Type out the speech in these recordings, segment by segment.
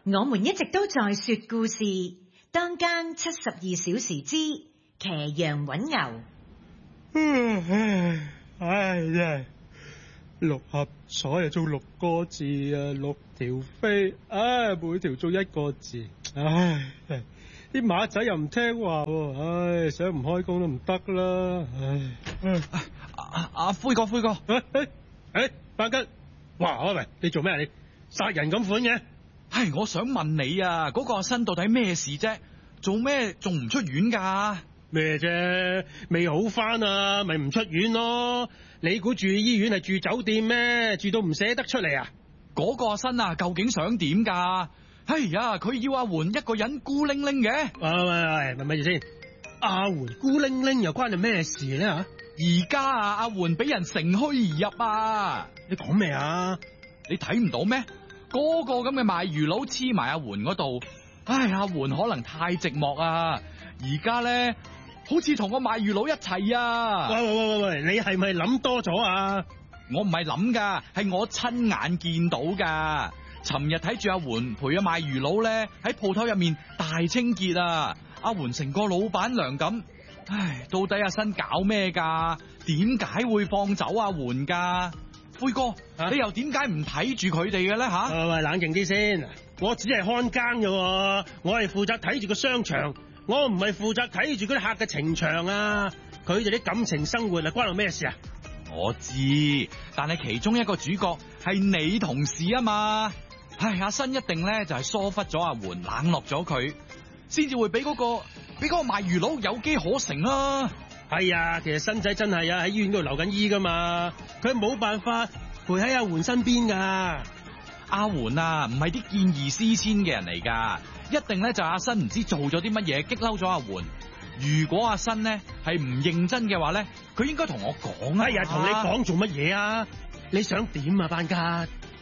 我們一直都在說故事，當間72小時之騎羊搵牛。 唉，真係六合彩啊，中6個字啊，6條飛，唉，每條中1個字，唉，啲馬仔又唔聽話喎，唉，想唔開工都唔得啦，唉。 阿灰哥， 班吉，哇，喂，你做咩啊？你殺人咁款嘅？ 唉，我想問你啊，嗰個阿新到底咩事啫？做咩仲唔出院噶？ 咩啫？未好翻啊，咪唔出院咯？你估住醫院係住酒店咩？住到唔捨得出嚟啊？ 嗰個阿新啊，究竟想點噶？哎呀，佢要阿媛一個人孤零零嘅。 喂，咪住先。阿媛孤零零又關你咩事咧吓？ 而家啊，阿媛俾人乘虛而入啊！ 你講咩啊？ 你睇唔到咩？嗰個咁嘅賣魚佬黐埋阿媛嗰度，唉，阿媛可能太寂寞啊！而家咧，好似同個賣魚佬一齊啊！ 喂，你係咪諗多咗啊？ 我唔係諗噶，係我親眼見到噶。尋日睇住阿媛陪阿賣魚佬咧喺鋪頭入面大清潔啊！阿媛成個老闆娘咁，唉，到底阿新搞咩噶？點解會放走阿媛噶？灰哥，你又點解唔睇住佢哋嘅咧吓？ 喂，冷靜啲先，我只係看更嘅，我係負責睇住個商場，我唔係負責睇住嗰啲客嘅情場啊！佢哋啲感情生活啊，關我咩事啊？ 我知，但係其中一個主角係你同事啊嘛。唉，阿新一定咧就係疏忽咗阿媛，冷落咗佢，先至會俾嗰個賣魚佬有機可乘啦。 係啊，其實新仔真係啊喺醫院度留緊醫噶嘛，佢冇辦法陪喺阿媛身邊噶。 阿媛啊，唔係啲見異思遷嘅人嚟噶，一定咧就阿新唔知做咗啲乜嘢激嬲咗阿媛。如果阿新呢係唔認真嘅話咧，佢應該同我講啊。 哎呀，同你講做乜嘢啊？你想點啊，班家？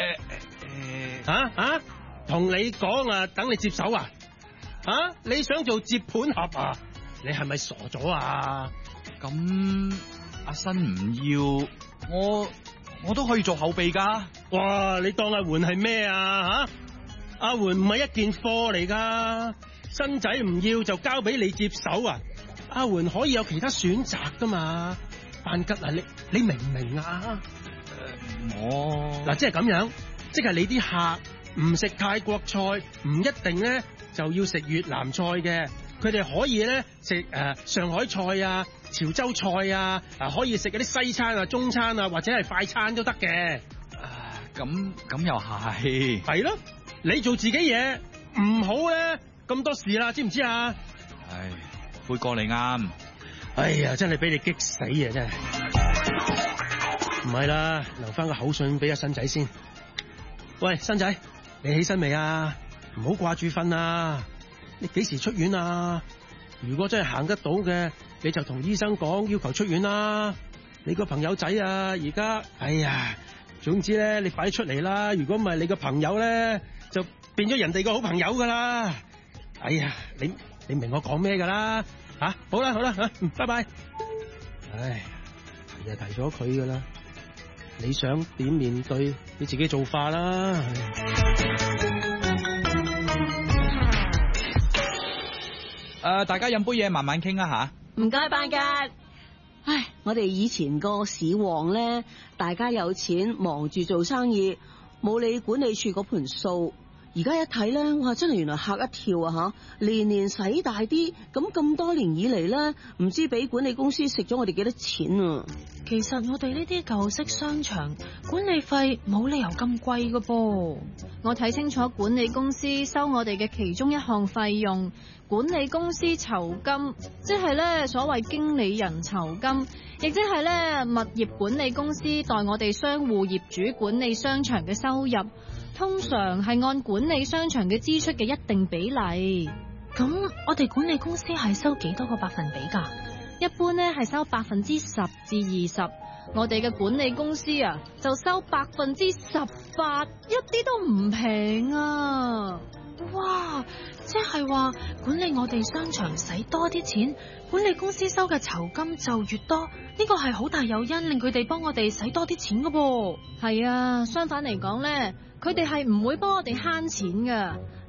同你講啊，等你接手啊？你想做接盤俠啊？你係咪傻咗啊？ 咁阿新唔要，我都可以做後備噶。 哇！你當阿媛係咩啊？阿媛唔係一件貨嚟噶，新仔唔要就交俾你接手啊！阿媛可以有其他選擇噶嘛？范吉啊，你明唔明啊？ 我嗱，即係咁樣，即係你啲客唔食泰國菜，唔一定咧就要食越南菜嘅。佢哋可以咧食上海菜啊、潮州菜啊，可以食嗰啲西餐啊、中餐啊，或者係快餐都得嘅。 咁又係。 係咯，你做自己嘢，唔好咧咁多事啦，知唔知啊？ 唉，灰哥你啱。 哎呀，真係俾你激死啊！真係。唔係啦，留翻個口信俾阿新仔先。喂，新仔，你起身未啊？唔好掛住瞓啊！你幾時出院啊？如果真係行得到嘅，你就同醫生講要求出院啦。你個朋友仔啊，而家，哎呀，總之咧，你快啲出嚟啦！如果唔係，你個朋友咧就變咗人哋個好朋友噶啦。哎呀，你明我講咩噶啦？好啦，拜拜。唉，提就提咗佢噶啦，你想點面對，你自己做法啦。 大家飲杯嘢，慢慢傾啊吓。 唔該，班吉。唉，我哋以前個市旺咧，大家有錢忙住做生意，冇理管理處嗰盤數。而家一睇咧，哇，真係原來嚇一跳啊吓！年年使大啲，咁多年以嚟咧，唔知俾管理公司食咗我哋幾多錢啊！ 其實我哋呢啲舊式商場管理費冇理由咁貴噶噃。 我睇清楚管理公司收我哋嘅其中一項費用，管理公司酬金，即係咧所謂經理人酬金，亦即係咧物業管理公司代我哋商戶業主管理商場嘅收入，通常係按管理商場嘅支出嘅一定比例。 咁我哋管理公司係收幾多個百分比噶？ 一般咧係收10%至20%，我哋嘅管理公司啊就收18%，一啲都唔平啊！ 哇，即係話管理我哋商場使多啲錢，管理公司收嘅酬金就越多，呢個係好大誘因令佢哋幫我哋使多啲錢噶噃。 係啊，相反嚟講咧，佢哋係唔會幫我哋慳錢噶。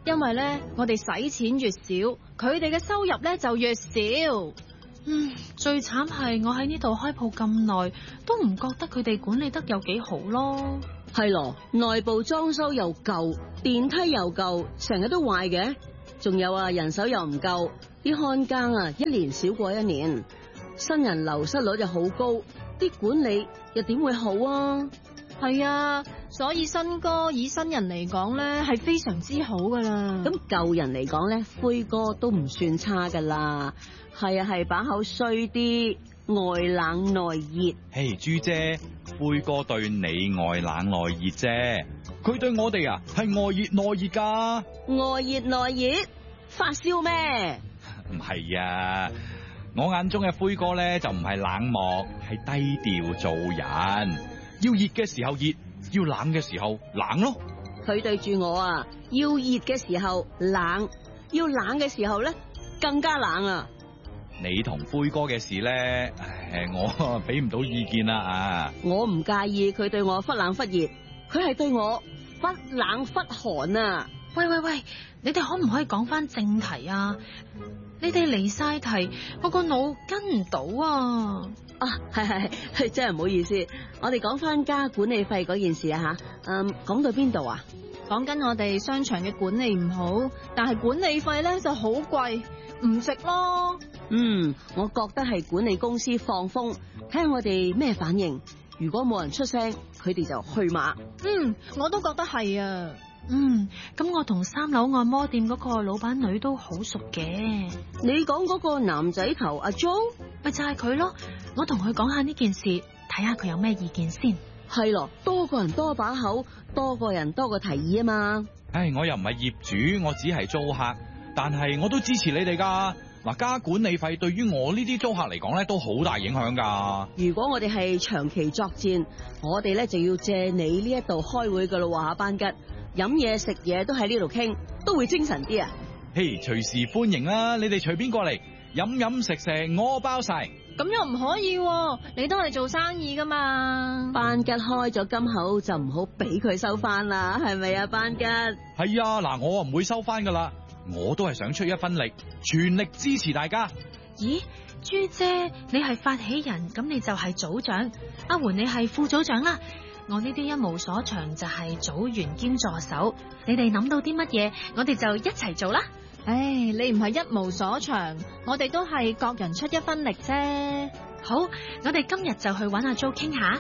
因為咧我哋使錢越少，佢哋嘅收入咧就越少。 最慘係我喺呢度開鋪咁耐，都唔覺得佢哋管理得有幾好咯。 係咯，內部裝修又舊，電梯又舊，成日都壞嘅。仲有啊，人手又唔夠，啲看更啊一年少過一年，新人流失率又好高，啲管理又點會好啊？ 係啊，所以新哥以新人嚟講咧係非常之好噶啦。 咁舊人嚟講咧，灰哥都唔算差噶啦。係啊，係把口衰啲，外冷內熱。 嘿，朱姐，灰哥對你外冷內熱啫，佢對我哋啊係外熱內熱噶。 外熱內熱，發燒咩？ 唔係啊，我眼中嘅灰哥咧就唔係冷漠，係低調做人。要熱嘅時候熱，要冷嘅時候冷咯。 佢對住我啊，要熱嘅時候冷，要冷嘅時候咧更加冷啊！ 你同灰哥嘅事咧，我俾唔到意見啦啊！ 我唔介意佢對我忽冷忽熱，佢係對我忽冷忽寒啊！ 喂，你哋可唔可以講翻正題啊？你哋離晒題，我個腦跟唔到啊！ 啊，係真係唔好意思，我哋講翻加管理費嗰件事啊吓，講到邊度啊？ 講緊我哋商場嘅管理唔好，但係管理費咧就好貴，唔值咯。 我覺得係管理公司放風，睇下我哋咩反應。如果冇人出聲，佢哋就去馬。 我都覺得係啊。 咁我同3樓按摩店嗰個老闆女都好熟嘅。 你講嗰個男仔頭阿 Joe， 咪就係佢咯。我同佢講下呢件事，睇下佢有咩意見先。 係咯，多個人多把口，多個人多個提議啊嘛。 我又唔係業主，我只係租客，但係我都支持你哋噶。嗱，加管理費對於我呢啲租客嚟講咧，都好大影響噶。 如果我哋係長期作戰，我哋咧就要借你呢一度開會噶咯，話下班吉飲嘢食嘢都喺呢度傾，都會精神啲啊。 嘿，隨時歡迎啦，你哋隨便過嚟飲食食，我包晒。 咁又唔可以喎，你都係做生意噶嘛。 班吉開咗金口就唔好俾佢收翻啦，係咪啊？班吉係啊，嗱，我唔會收翻噶啦，我都係想出一分力，全力支持大家。 咦，朱姐，你係發起人，咁你就係組長，阿媛你係副組長啦。我呢啲一無所長就係組員兼助手，你哋諗到啲乜嘢，我哋就一齊做啦。 你唔係一無所長，我哋都係各人出一分力啫。 好，我哋今日就去揾阿 Jo 傾下。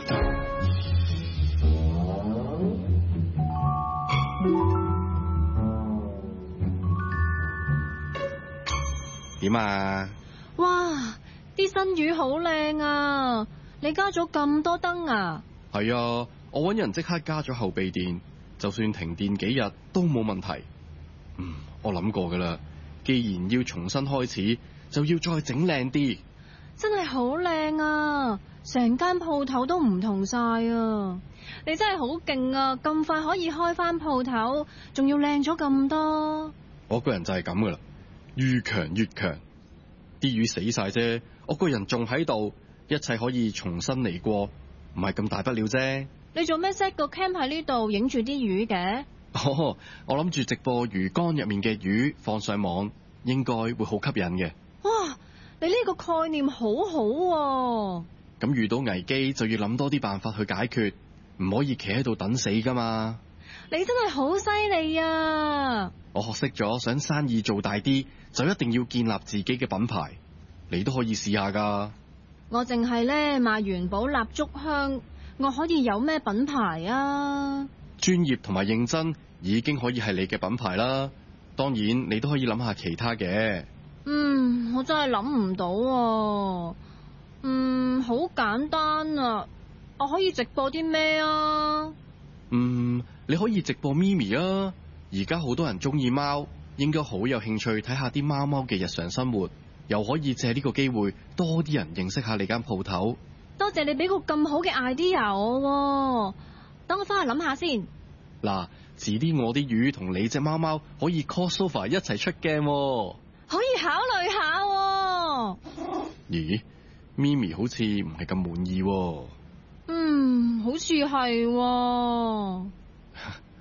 點啊？ 哇，啲新魚好靚啊！你加咗咁多燈啊？ 係啊，我搵人即刻加咗後備電，就算停電幾日都冇問題。我諗過噶啦，既然要重新開始，就要再整靚啲。 真係好靚啊！成間鋪頭都唔同晒啊！你真係好勁啊！咁快可以開翻鋪頭，仲要靚咗咁多。 我個人就係咁噶啦，越強越強。啲魚死晒啫，我個人仲喺度，一切可以重新嚟過，唔係咁大不了啫。 你做咩 set 個 cam 喺呢度影住啲魚嘅？ 我諗住直播魚缸入面嘅魚放上網，應該會好吸引嘅。 哇，你呢個概念好好喎。 咁遇到危機就要諗多啲辦法去解決，唔可以企喺度等死噶嘛。 你真係好犀利啊！ 我學識咗，想生意做大啲，就一定要建立自己嘅品牌。你都可以試下噶。 我淨係咧賣元寶蠟燭香，我可以有咩品牌啊？ 專業同埋認真已經可以係你嘅品牌啦，當然你都可以諗下其他嘅。 我真係諗唔到啊。好簡單啊，我可以直播啲咩啊？ 你可以直播咪咪啊，而家好多人中意貓，應該好有興趣睇下啲貓貓嘅日常生活，又可以借呢個機會多啲人認識下你間鋪頭。 多謝你俾個咁好嘅 idea 我，等我翻去諗下先。 嗱，遲啲我啲魚同你隻貓貓可以 crossover 一齊出鏡， 可以考慮下。 咦，咪咪好似唔係咁滿意。 好似係。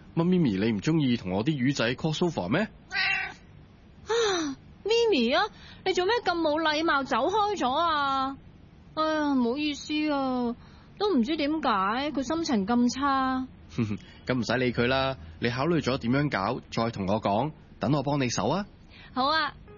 乜咪咪你唔中意同我啲魚仔 call sofa 咩？ 啊，咪咪啊，你做咩咁冇禮貌走開咗啊？哎呀，唔好意思啊，都唔知點解佢心情咁差。 咁唔使理佢啦，你考慮咗點樣搞，再同我講，等我幫你手啊。 好啊，